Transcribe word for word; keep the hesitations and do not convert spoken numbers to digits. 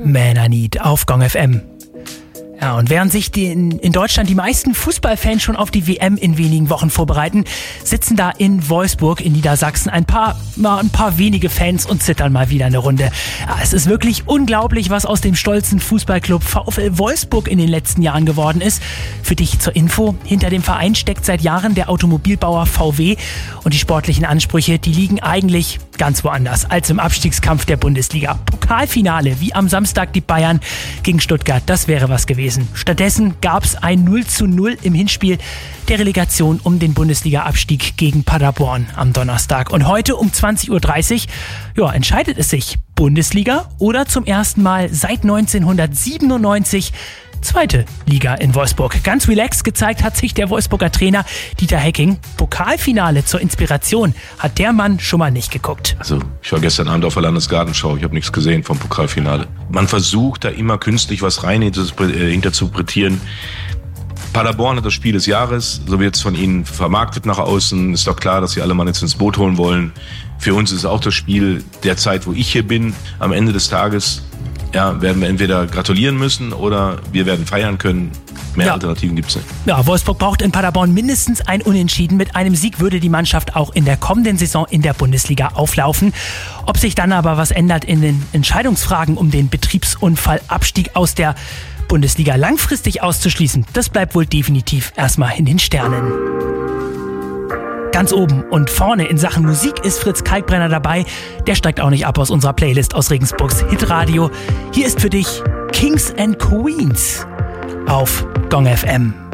Man I Need auf Gong F M. Ja, und während sich die in, in Deutschland die meisten Fußballfans schon auf die W M in wenigen Wochen vorbereiten, sitzen da in Wolfsburg in Niedersachsen ein paar, mal ein paar wenige Fans und zittern mal wieder eine Runde. Ja, es ist wirklich unglaublich, was aus dem stolzen Fußballclub VfL Wolfsburg in den letzten Jahren geworden ist. Für dich zur Info, hinter dem Verein steckt seit Jahren der Automobilbauer V W und die sportlichen Ansprüche, die liegen eigentlich ganz woanders als im Abstiegskampf der Bundesliga. Pokalfinale, wie am Samstag die Bayern gegen Stuttgart, das wäre was gewesen. Stattdessen gab es ein null zu null im Hinspiel der Relegation um den Bundesliga-Abstieg gegen Paderborn am Donnerstag. Und heute um zwanzig Uhr dreißig ja, entscheidet es sich, Bundesliga oder zum ersten Mal seit neunzehnhundertsiebenundneunzig zweite Liga in Wolfsburg. Ganz relaxed gezeigt hat sich der Wolfsburger Trainer Dieter Hecking. Pokalfinale zur Inspiration hat der Mann schon mal nicht geguckt. Also ich war gestern Abend auf der Landesgartenschau, ich habe nichts gesehen vom Pokalfinale. Man versucht da immer künstlich was rein hinterzupretieren. Paderborn hat das Spiel des Jahres, so wird es von ihnen vermarktet nach außen. Ist doch klar, dass sie alle Mann jetzt ins Boot holen wollen. Für uns ist es auch das Spiel der Zeit, wo ich hier bin. Am Ende des Tages ja, werden wir entweder gratulieren müssen oder wir werden feiern können. Mehr ja. Alternativen gibt es nicht. Ja, Wolfsburg braucht in Paderborn mindestens ein Unentschieden. Mit einem Sieg würde die Mannschaft auch in der kommenden Saison in der Bundesliga auflaufen. Ob sich dann aber was ändert in den Entscheidungsfragen um den Betriebsunfallabstieg aus der Bundesliga langfristig auszuschließen, das bleibt wohl definitiv erstmal in den Sternen. Ganz oben und vorne in Sachen Musik ist Fritz Kalkbrenner dabei. Der steigt auch nicht ab aus unserer Playlist aus Regensburgs Hitradio. Hier ist für dich Kings and Queens auf Gong F M.